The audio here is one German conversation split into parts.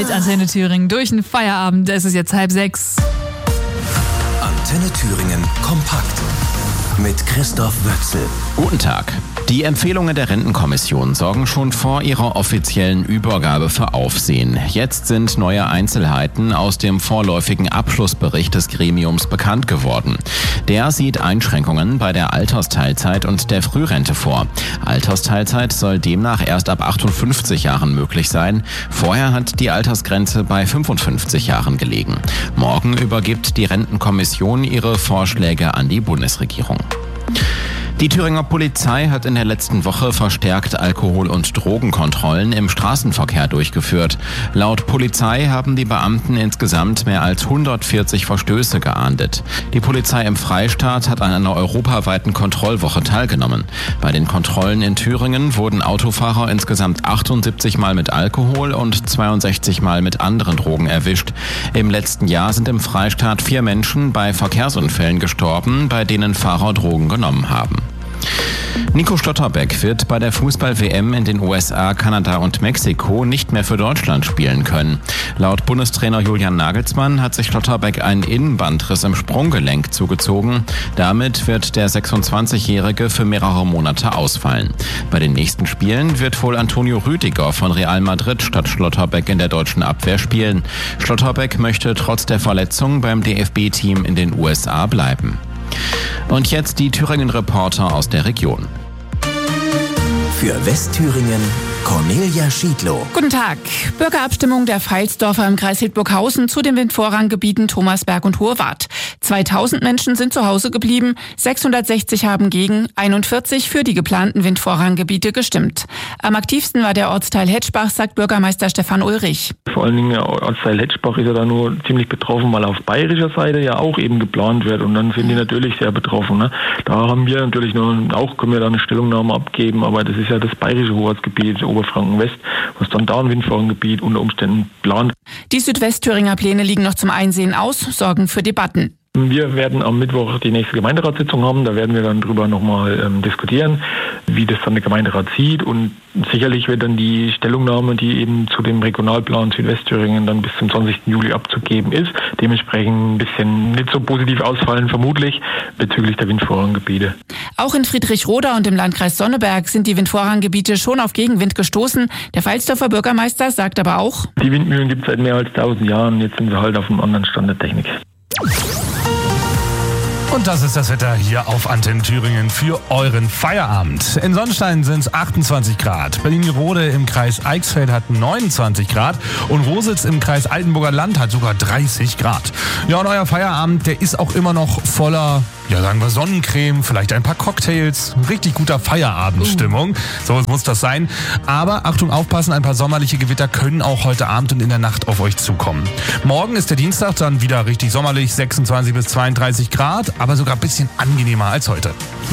mit Antenne Thüringen durch den Feierabend. Es ist jetzt 5:30. Antenne Thüringen kompakt mit Christoph Wöchsel. Guten Tag. Die Empfehlungen der Rentenkommission sorgen schon vor ihrer offiziellen Übergabe für Aufsehen. Jetzt sind neue Einzelheiten aus dem vorläufigen Abschlussbericht des Gremiums bekannt geworden. Der sieht Einschränkungen bei der Altersteilzeit und der Frührente vor. Altersteilzeit soll demnach erst ab 58 Jahren möglich sein. Vorher hat die Altersgrenze bei 55 Jahren gelegen. Morgen übergibt die Rentenkommission ihre Vorschläge an die Bundesregierung. Die Thüringer Polizei hat in der letzten Woche verstärkt Alkohol- und Drogenkontrollen im Straßenverkehr durchgeführt. Laut Polizei haben die Beamten insgesamt mehr als 140 Verstöße geahndet. Die Polizei im Freistaat hat an einer europaweiten Kontrollwoche teilgenommen. Bei den Kontrollen in Thüringen wurden Autofahrer insgesamt 78 Mal mit Alkohol und 62 Mal mit anderen Drogen erwischt. Im letzten Jahr sind im Freistaat 4 Menschen bei Verkehrsunfällen gestorben, bei denen Fahrer Drogen genommen haben. Nico Schlotterbeck wird bei der Fußball-WM in den USA, Kanada und Mexiko nicht mehr für Deutschland spielen können. Laut Bundestrainer Julian Nagelsmann hat sich Schlotterbeck einen Innenbandriss im Sprunggelenk zugezogen. Damit wird der 26-Jährige für mehrere Monate ausfallen. Bei den nächsten Spielen wird wohl Antonio Rüdiger von Real Madrid statt Schlotterbeck in der deutschen Abwehr spielen. Schlotterbeck möchte trotz der Verletzung beim DFB-Team in den USA bleiben. Und jetzt die Thüringen-Reporter aus der Region. Für Westthüringen Cornelia Schiedlow. Guten Tag. Bürgerabstimmung der Pfalzdorfer im Kreis Hildburghausen zu den Windvorranggebieten Thomasberg und Hohewart. 2000 Menschen sind zu Hause geblieben, 660 haben gegen, 41 für die geplanten Windvorranggebiete gestimmt. Am aktivsten war der Ortsteil Hetschbach, sagt Bürgermeister Stefan Ulrich. Vor allen Dingen der Ortsteil Hetschbach ist ja da nur ziemlich betroffen, weil auf bayerischer Seite ja auch eben geplant wird und dann sind die natürlich sehr betroffen. Ne? Da haben wir natürlich können wir da eine Stellungnahme abgeben, aber das ist ja das bayerische Hoheitsgebiet, Oberfranken-West, was dann da ein Windvorranggebiet unter Umständen plant. Die Südwestthüringer Pläne liegen noch zum Einsehen aus, sorgen für Debatten. Wir werden am Mittwoch die nächste Gemeinderatssitzung haben. Da werden wir dann drüber nochmal diskutieren, wie das dann der Gemeinderat sieht. Und sicherlich wird dann die Stellungnahme, die eben zu dem Regionalplan Südwestthüringen dann bis zum 20. Juli abzugeben ist, dementsprechend ein bisschen nicht so positiv ausfallen, vermutlich, bezüglich der Windvorranggebiete. Auch in Friedrichroda und im Landkreis Sonneberg sind die Windvorranggebiete schon auf Gegenwind gestoßen. Der Pfalzdorfer Bürgermeister sagt aber auch: Die Windmühlen gibt es seit mehr als 1000 Jahren. Jetzt sind sie halt auf einem anderen Stand der Technik. Und das ist das Wetter hier auf Antenne Thüringen für euren Feierabend. In Sonnenstein sind es 28 Grad. Berlin-Rode im Kreis Eichsfeld hat 29 Grad. Und Rositz im Kreis Altenburger Land hat sogar 30 Grad. Ja, und euer Feierabend, der ist auch immer noch voller, ja, sagen wir Sonnencreme, vielleicht ein paar Cocktails. Richtig guter Feierabendstimmung. So muss das sein. Aber Achtung, aufpassen, ein paar sommerliche Gewitter können auch heute Abend und in der Nacht auf euch zukommen. Morgen ist der Dienstag dann wieder richtig sommerlich, 26 bis 32 Grad. Aber sogar ein bisschen angenehmer als heute.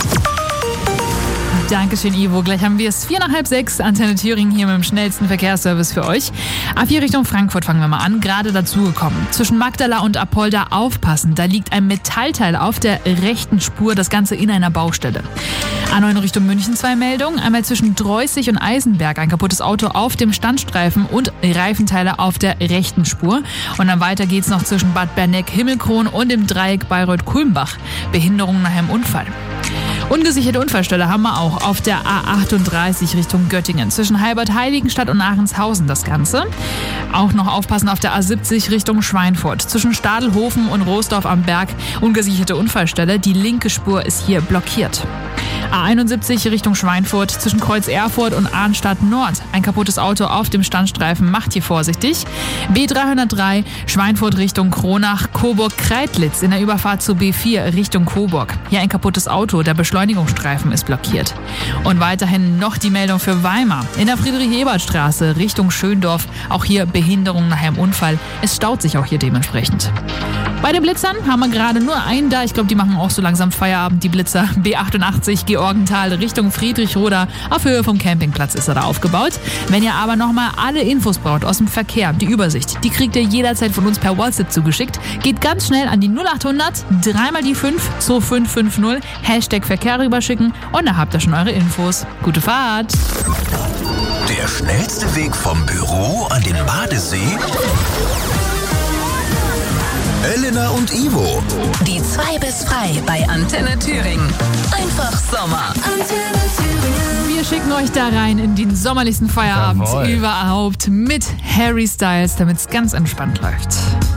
Dankeschön, Ivo. Gleich haben wir es 5:45. Antenne Thüringen hier mit dem schnellsten Verkehrsservice für euch. Ab hier Richtung Frankfurt fangen wir mal an. Gerade dazugekommen. Zwischen Magdala und Apolda aufpassen. Da liegt ein Metallteil auf der rechten Spur. Das Ganze in einer Baustelle. A9 Richtung München 2 Meldungen. Einmal zwischen Dreußig und Eisenberg. Ein kaputtes Auto auf dem Standstreifen und Reifenteile auf der rechten Spur. Und dann weiter geht's noch zwischen Bad Berneck, Himmelkron und dem Dreieck Bayreuth-Kulmbach. Behinderung nach einem Unfall. Ungesicherte Unfallstelle haben wir auch auf der A38 Richtung Göttingen. Zwischen Heilbad-Heiligenstadt und Aachenshausen das Ganze. Auch noch aufpassen auf der A70 Richtung Schweinfurt. Zwischen Stadelhofen und Roosdorf am Berg ungesicherte Unfallstelle. Die linke Spur ist hier blockiert. A71 Richtung Schweinfurt zwischen Kreuz Erfurt und Arnstadt Nord. Ein kaputtes Auto auf dem Standstreifen, macht hier vorsichtig. B303 Schweinfurt Richtung Kronach, Coburg-Kreidlitz in der Überfahrt zu B4 Richtung Coburg. Hier ein kaputtes Auto, der Beschleunigungsstreifen ist blockiert. Und weiterhin noch die Meldung für Weimar. In der Friedrich-Ebert-Straße Richtung Schöndorf, auch hier Behinderung nach einem Unfall. Es staut sich auch hier dementsprechend. Bei den Blitzern haben wir gerade nur einen da. Ich glaube, die machen auch so langsam Feierabend, die Blitzer. B88 Georgenthal Richtung Friedrichroda. Auf Höhe vom Campingplatz ist er da aufgebaut. Wenn ihr aber nochmal alle Infos braucht aus dem Verkehr, die Übersicht, die kriegt ihr jederzeit von uns per WhatsApp zugeschickt. Geht ganz schnell an die 0800 3 die 5 2550 Hashtag Verkehr rüberschicken und da habt ihr schon eure Infos. Gute Fahrt! Der schnellste Weg vom Büro an den Badesee? Elena und Ivo. Die 2 bis frei bei Antenne Thüringen. Einfach Sommer. Antenne Thüringen. Wir schicken euch da rein in den sommerlichsten Feierabend Jawohl. überhaupt mit Harry Styles, damit es ganz entspannt läuft.